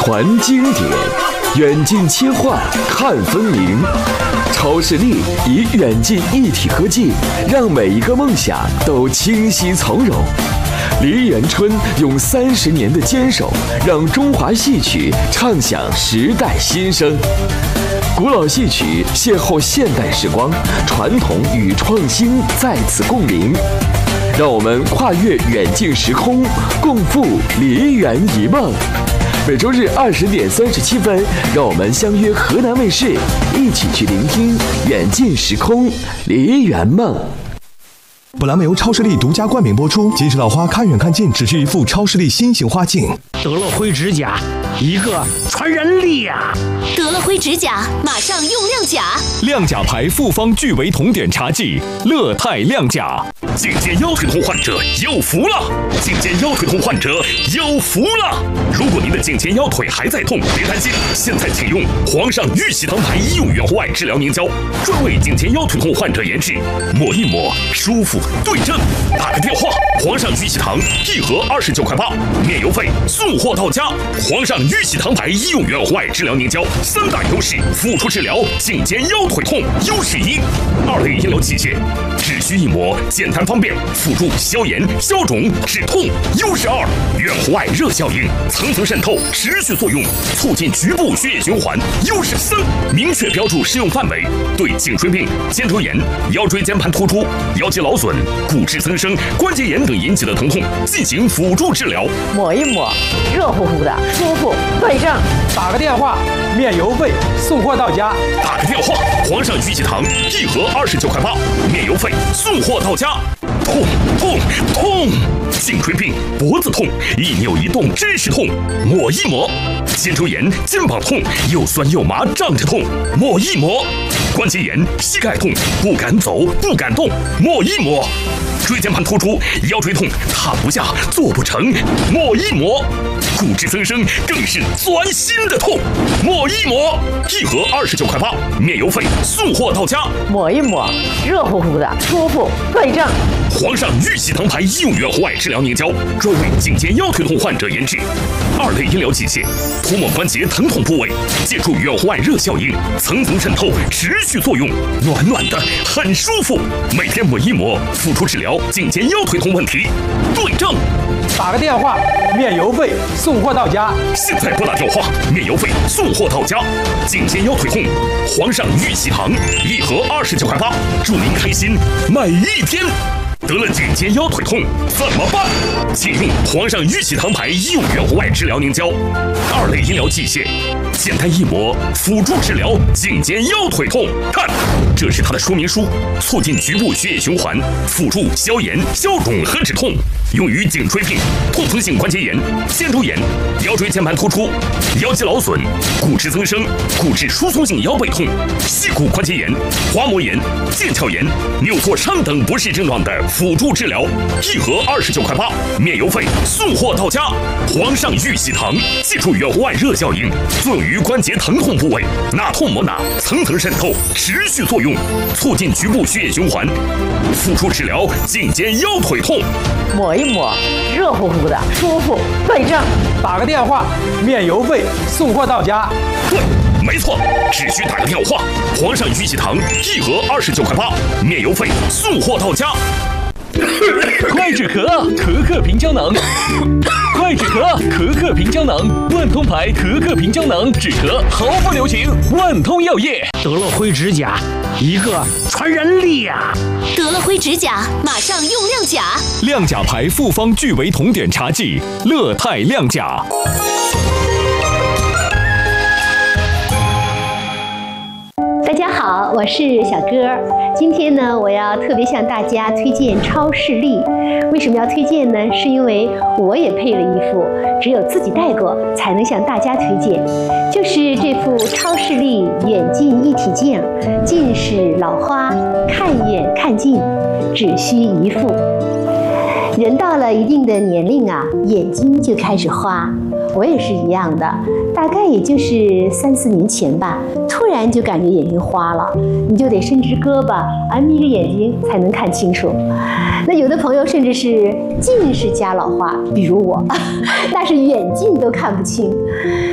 传经典，远近切换看分明。超视力以远近一体合技，让每一个梦想都清晰从容。梨园春用30年的坚守，让中华戏曲唱响时代新声。古老戏曲邂逅现代时光，传统与创新在此共鸣。让我们跨越远近时空，共赴梨园一梦。每周日20点37分，让我们相约河南卫视，一起去聆听远近时空梨园梦。 本栏目由超视力独家冠名播出。金石老花看远看近，只需一副超视力新型花镜。 得了灰指甲，一个传人力呀！ 得了灰指甲，马上用亮甲。 亮甲牌复方聚维酮碘茶剂，乐泰亮甲。颈肩腰腿痛患者有福了！颈肩腰腿痛患者有福了！如果您的颈肩腰腿还在痛，别担心，现在请用皇上玉玺堂牌医用远红外治疗凝胶，专为颈肩腰腿痛患者研制，抹一抹舒服对症。打个电话，皇上玉玺堂1盒29.8块，免邮费，送货到家。皇上玉玺堂牌医用远红外治疗凝胶3大优势，辅助治疗颈肩腰腿痛。优势1，2类医疗器械，只需一抹，简单方便，辅助消炎、消肿、止痛。优势2，远红外热效应，层层渗透，持续作用，促进局部血液循环。优势3，明确标注适用范围，对颈椎病、肩周炎、腰椎间盘突出、腰肌劳损、骨质增生、关节炎等引起的疼痛进行辅助治疗。 抹一抹，热乎乎的，舒服对症。 打个电话，免邮费，送货到家。 打个电话，皇上玉玺堂1盒29.8块，免邮费，送货到家。痛痛痛！颈椎病、脖子痛、一扭一动真是痛，抹一抹；肩周炎、肩膀痛，又酸又麻胀着痛，抹一抹；关节炎、膝盖痛，不敢走不敢动，抹一抹；椎间盘突出、腰椎痛，躺不下坐不成，抹一抹；骨质增生更是钻心的痛，抹一抹。1盒29.8块，免邮费，送货到家。 抹一抹，热乎乎的，舒服对症。 皇上玉玺堂牌医用远红外治疗凝胶，专为颈肩腰腿痛患者研制，2类医疗器械，涂抹关节疼痛部位，借助远红外热效应，层层渗透，持续作用，暖暖的，很舒服。每天抹一抹，辅助治疗颈肩腰腿痛问题，对症。 打个电话，免邮费，送货到家。 现在拨打电话，免邮费，送货到家。颈肩腰腿痛，皇上玉玺堂1盒29.8块，祝您开心每一天。得了颈肩腰腿痛怎么办？请用皇上玉玺堂牌医用远红外治疗凝胶，2类医疗器械，简单一抹，辅助治疗颈肩腰腿痛。看，这是它的说明书，促进局部血液循环，辅助消炎、消肿和止痛，用于颈椎病、痛风性关节炎、肩周炎、腰椎间盘突出、腰肌劳损、骨质增生、骨质疏松性腰背痛、膝骨关节炎、滑膜炎、腱鞘炎、扭挫伤等不适症状的辅助治疗，1盒29.8块，免邮费，送货到家。皇上玉玺堂借助远红外热效应，作用于关节疼痛部位，哪痛抹哪，层层渗透，持续作用，促进局部血液循环，辅助治疗颈肩腰腿痛。 抹一抹，热乎乎的，舒服对症。 打个电话，免邮费，送货到家。 对，没错，只需打个电话，皇上玉玺堂1盒29.8块，免邮费，送货到家。 快止咳，可可平胶囊。快止咳，可可平胶囊，万通牌可可平胶囊，止咳毫不留情，万通药业。 得了灰指甲，一个传人力呀！ 得了灰指甲，马上用亮甲。 亮甲牌复方聚维酮碘茶剂，乐泰亮甲。 大家好，我是小歌。今天呢，我要特别向大家推荐超视力。为什么要推荐呢？是因为我也配了一副，只有自己戴过才能向大家推荐，就是这副超视力远近一体镜，近视老花，看远看近，只需一副。人到了一定的年龄啊，眼睛就开始花。我也是一样的，大概也就是3、4年前吧，突然就感觉眼睛花了，你就得伸直胳膊，眯着眼睛才能看清楚。那有的朋友甚至是近视加老花，比如我，那是远近都看不清。